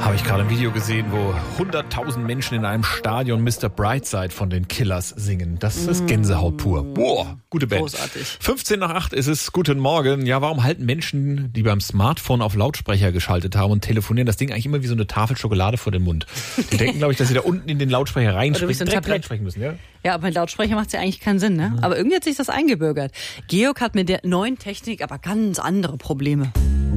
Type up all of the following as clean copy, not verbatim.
Habe ich gerade ein Video gesehen, wo 100.000 Menschen in einem Stadion Mr. Brightside von den Killers singen. Das ist Gänsehaut pur. Boah, gute Band. Großartig. 7:55 ist es. Guten Morgen. Ja, warum halten Menschen, die beim Smartphone auf Lautsprecher geschaltet haben und telefonieren, das Ding eigentlich immer wie so eine Tafel Schokolade vor den Mund? Die denken, glaube ich, dass sie da unten in den Lautsprecher reinsprechen müssen, ja? Ja, aber mit Lautsprecher macht es ja eigentlich keinen Sinn, ne? Aber irgendwie hat sich das eingebürgert. Georg hat mit der neuen Technik aber ganz andere Probleme.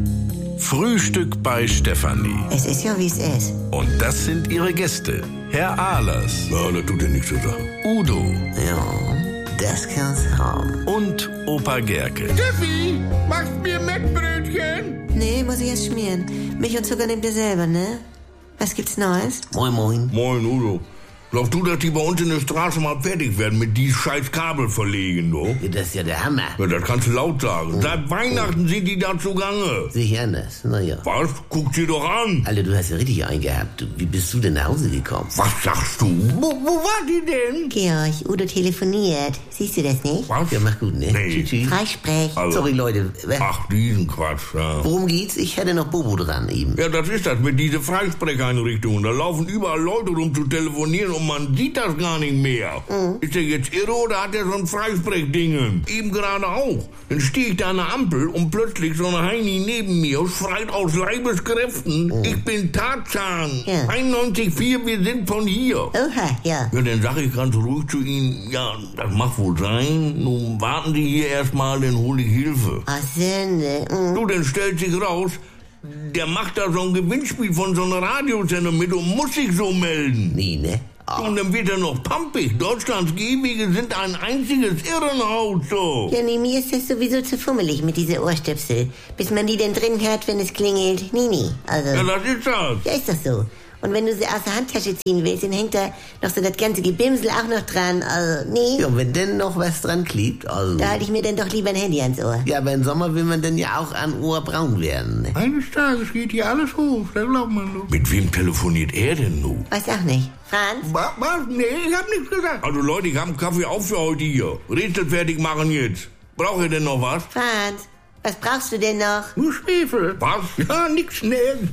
Frühstück bei Stefanie. Es ist ja, wie es ist. Und das sind ihre Gäste. Herr Ahlers. Ja, das tut ja nichts zu sagen. Udo. Ja, das kann's haben. Und Opa Gerke. Steffi, machst mir Mettbrötchen? Nee, muss ich erst schmieren. Milch und Zucker nehmt ihr selber, ne? Was gibt's Neues? Moin, moin. Moin, Udo. Glaubst du, dass die bei uns in der Straße mal fertig werden mit die scheiß Kabel verlegen, du? Ja, das ist ja der Hammer. Ja, das kannst du laut sagen. Seit Weihnachten sind die da zugange. Sich anders, naja. Was? Guck sie doch an. Alter, du hast ja richtig eingehabt. Du, wie bist du denn nach Hause gekommen? Was sagst du? Wo war die denn? Georg, Udo telefoniert. Siehst du das nicht? Was? Ja, mach gut, ne? Nee. Tschüss. Freisprech. Also, Sorry, Leute. Ach, diesen Quatsch, ja. Worum geht's? Ich hätte noch Bobo dran eben. Ja, das ist das mit diesen Freisprecheinrichtungen. Da laufen überall Leute rum zu telefonieren und man sieht das gar nicht mehr. Ist der jetzt irre oder hat er so ein Freisprechding? Eben gerade auch. Dann stehe ich da an der Ampel und plötzlich so eine Heini neben mir schreit aus Leibeskräften, ich bin Tarzan. Ja. 91,4, wir sind von hier. Oha, ja. Ja, dann sag ich ganz ruhig zu ihm, ja, das mag wohl sein. Nun warten Sie hier erstmal, dann hole ich Hilfe. Ach, Sünde. Du, dann stellt sich raus, der macht da so ein Gewinnspiel von so einer Radiosendung mit und muss sich so melden. Nee, ne? Und dann wird er noch pampig. Deutschlands Gehwege sind ein einziges Irrenhaus, so. Ja, nee, mir ist das sowieso zu fummelig mit dieser Ohrstöpsel. Bis man die denn drin hört, wenn es klingelt. Nee. Also, Ja, das ist das. ja, ist doch so. Und wenn du sie aus der Handtasche ziehen willst, dann hängt da noch so das ganze Gebimsel auch noch dran. Also, nee. Ja, und wenn denn noch was dran klebt, also... Da halte ich mir dann doch lieber ein Handy ans Ohr. Ja, aber im Sommer will man dann ja auch an Ohr braun werden, ne? Eines Tages geht hier alles hoch, das glaubt man nur. Mit wem telefoniert er denn nun? Weiß auch nicht. Franz? Was? Nee, ich hab nichts gesagt. Also Leute, ich hab einen Kaffee auf für heute hier. Rätsel fertig machen jetzt. Braucht ihr denn noch was? Franz, was brauchst du denn noch? Nur Schwefel. Was? Ja, nix schnell.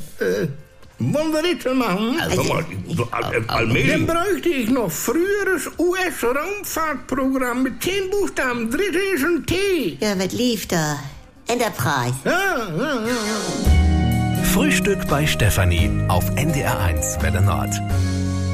Wollen wir Rätsel machen? Also, Allmählich. Dann bräuchte ich noch früheres US-Raumfahrtprogramm mit 10 Buchstaben. Dritte ist ein T. Ja, was lief da? Enterprise. Frühstück bei Stefanie auf NDR1 Welle Nord.